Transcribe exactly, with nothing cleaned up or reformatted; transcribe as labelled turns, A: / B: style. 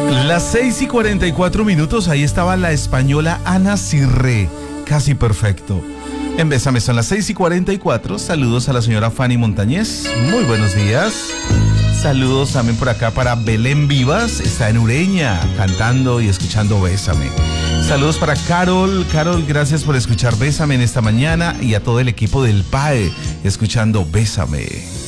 A: Las seis y cuarenta y cuatro minutos, ahí estaba la española Ana Cirré, casi perfecto. En Bésame son las seis y cuarenta y cuatro, saludos a la señora Fanny Montañez, muy buenos días. Saludos también por acá para Belén Vivas, está en Ureña, cantando y escuchando Bésame. Saludos para Carol, Carol, gracias por escuchar Bésame en esta mañana y a todo el equipo del P A E, escuchando Bésame.